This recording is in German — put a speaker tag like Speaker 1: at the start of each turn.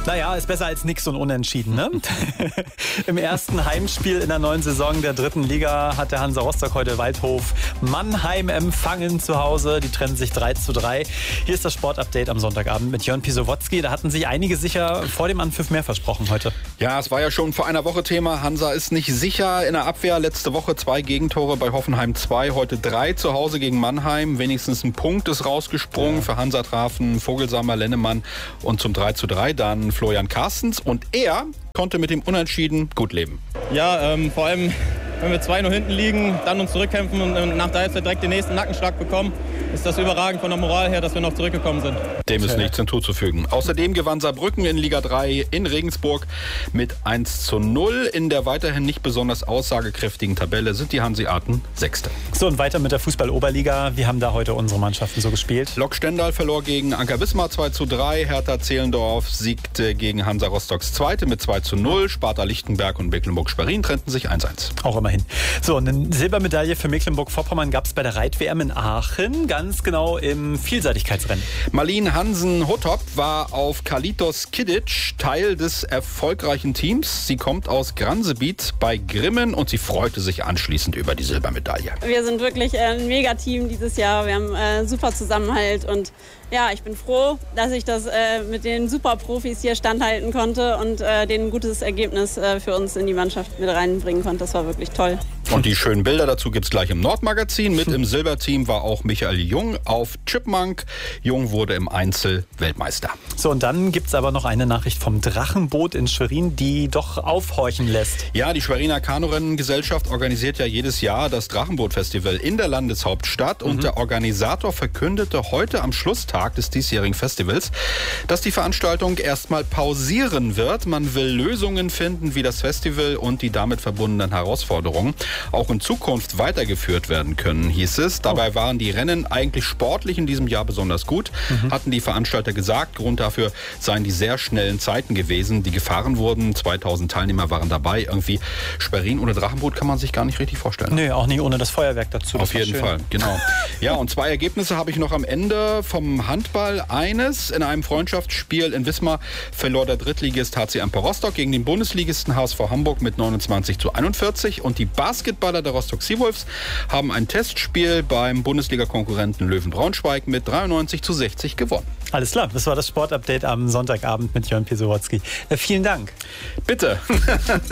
Speaker 1: Naja, ist besser als nix und unentschieden, ne? Im ersten Heimspiel in der neuen Saison der 3. Liga hat der Hansa Rostock heute Waldhof Mannheim empfangen zu Hause. Die trennen sich 3:3. Hier ist das Sportupdate am Sonntagabend mit Jörn Pisowotzki. Da hatten sich einige sicher vor dem Anpfiff mehr versprochen heute.
Speaker 2: Ja, es war ja schon vor einer Woche Thema. Hansa ist nicht sicher in der Abwehr. Letzte Woche 2 Gegentore bei Hoffenheim 2, heute 3 zu Hause gegen Mannheim. Wenigstens ein Punkt ist rausgesprungen. Für Hansa trafen Vogelsammer, Lennemann und zum 3:3 dann Florian Carstens. Und er konnte mit dem Unentschieden gut leben.
Speaker 3: Ja, vor allem, wenn wir 2-0 hinten liegen, dann uns zurückkämpfen und nach der Halbzeit direkt den nächsten Nackenschlag bekommen, ist das überragend von der Moral her, dass wir noch zurückgekommen sind.
Speaker 2: Dem ist nichts hinzuzufügen. Außerdem gewann Saarbrücken in Liga 3 in Regensburg mit 1:0. In der weiterhin nicht besonders aussagekräftigen Tabelle sind die Hanseaten Sechste.
Speaker 1: So, und weiter mit der Fußball-Oberliga. Wie haben da heute unsere Mannschaften so gespielt?
Speaker 2: Lok Stendal verlor gegen Anker Wismar 2:3. Hertha Zehlendorf siegte gegen Hansa Rostocks Zweite mit 2:0. Sparta Lichtenberg und Mecklenburg-Schwerin trennten sich 1:1.
Speaker 1: Auch immerhin. So, und eine Silbermedaille für Mecklenburg-Vorpommern gab es bei der Reit-WM in Aachen. Ganz genau im Vielseitigkeitsrennen.
Speaker 2: Marlene Hansen-Hottop war auf Kalitos Kidic Teil des erfolgreichen Teams. Sie kommt aus Gransebiet bei Grimmen und sie freute sich anschließend über die Silbermedaille.
Speaker 4: Wir sind wirklich ein Megateam dieses Jahr. Wir haben super Zusammenhalt und ja, ich bin froh, dass ich das mit den Superprofis hier standhalten konnte und denen ein gutes Ergebnis für uns in die Mannschaft mit reinbringen konnte. Das war wirklich toll.
Speaker 2: Und die schönen Bilder dazu gibt's gleich im Nordmagazin. Mit im Silberteam war auch Michael Jung auf Chipmunk. Jung wurde im Einzel Weltmeister.
Speaker 1: So, und dann gibt's aber noch eine Nachricht vom Drachenboot in Schwerin, die doch aufhorchen lässt.
Speaker 2: Ja, die Schweriner Kanurennen-Gesellschaft organisiert ja jedes Jahr das Drachenboot-Festival in der Landeshauptstadt. Und der Organisator verkündete heute am Schlusstag des diesjährigen Festivals, dass die Veranstaltung erstmal pausieren wird. Man will Lösungen finden, wie das Festival und die damit verbundenen Herausforderungen auch in Zukunft weitergeführt werden können, hieß es. Dabei waren die Rennen eigentlich sportlich in diesem Jahr besonders gut, hatten die Veranstalter gesagt. Grund dafür seien die sehr schnellen Zeiten gewesen, die gefahren wurden. 2000 Teilnehmer waren dabei. Irgendwie Schwerin ohne Drachenboot kann man sich gar nicht richtig vorstellen.
Speaker 1: Nö, auch nicht ohne das Feuerwerk dazu.
Speaker 2: Auf jeden Fall, genau. Ja, und 2 Ergebnisse habe ich noch am Ende vom Handball. Eines, in einem Freundschaftsspiel in Wismar verlor der Drittligist HC Amper Rostock gegen den Bundesligisten HSV Hamburg mit 29:41. Und die Basketballer der Rostock Seawolves haben ein Testspiel beim Bundesliga-Konkurrenten Löwen Braunschweig mit 93:60 gewonnen.
Speaker 1: Alles klar, das war das Sportupdate am Sonntagabend mit Jörn Pisowotzki. Vielen Dank.
Speaker 2: Bitte.